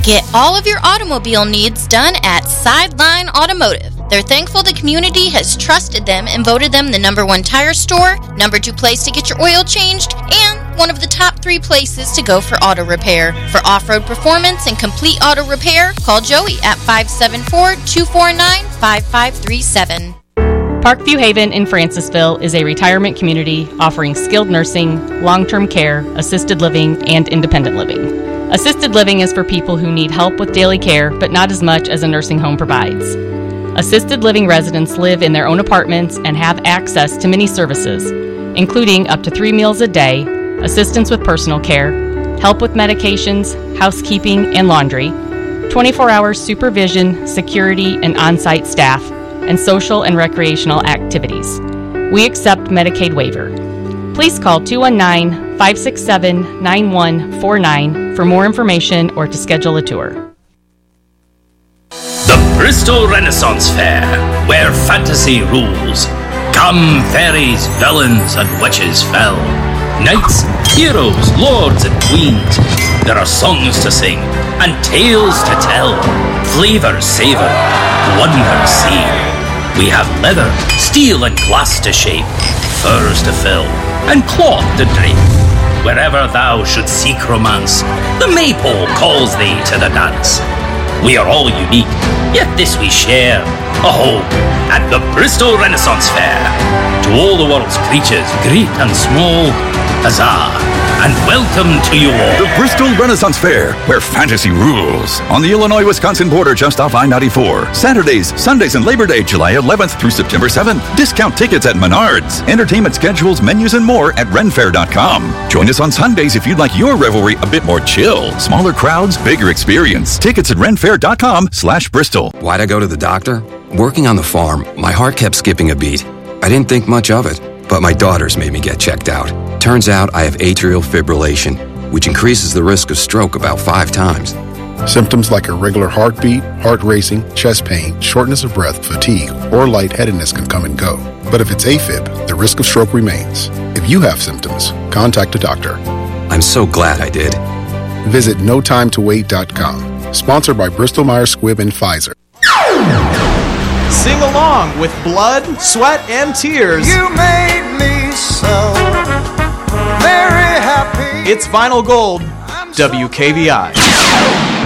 Get all of your automobile needs done at Sideline Automotive. They're thankful the community has trusted them and voted them the #1 tire store, #2 place to get your oil changed, and one of the top 3 places to go for auto repair. For off-road performance and complete auto repair, call Joey at 574-249-5537. Parkview Haven in Francisville is a retirement community offering skilled nursing, long-term care, assisted living, and independent living. Assisted living is for people who need help with daily care, but not as much as a nursing home provides. Assisted living residents live in their own apartments and have access to many services, including up to 3 meals a day, assistance with personal care, help with medications, housekeeping, and laundry, 24-hour supervision, security, and on-site staff, and social and recreational activities. We accept Medicaid waiver. Please call 219-567-9149 for more information or to schedule a tour. The Bristol Renaissance Fair, where fantasy rules. Come fairies, villains, and witches fell. Knights, heroes, lords, and queens. There are songs to sing and tales to tell. Flavors savor, wonders seen. We have leather, steel, and glass to shape, furs to fill, and cloth to drape. Wherever thou should seek romance, the maypole calls thee to the dance. We are all unique, yet this we share, a home at the Bristol Renaissance Fair. To all the world's creatures, great and small, huzzah, and welcome to you all. The Bristol Renaissance Fair, where fantasy rules. On the Illinois-Wisconsin border just off I-94. Saturdays, Sundays, and Labor Day, July 11th through September 7th. Discount tickets at Menards. Entertainment schedules, menus, and more at renfair.com. Join us on Sundays if you'd like your revelry a bit more chill. Smaller crowds, bigger experience. Tickets at renfair.com/Bristol. Why'd I go to the doctor? Working on the farm, my heart kept skipping a beat. I didn't think much of it, but my daughters made me get checked out. Turns out I have atrial fibrillation, which increases the risk of stroke about 5 times. Symptoms like irregular heartbeat, heart racing, chest pain, shortness of breath, fatigue, or lightheadedness can come and go. But if it's AFib, the risk of stroke remains. If you have symptoms, contact a doctor. I'm so glad I did. Visit notimetowait.com. Sponsored by Bristol-Myers Squibb and Pfizer. Sing along with blood, sweat, and tears. You made me so very happy. It's Vinyl Gold, WKVI.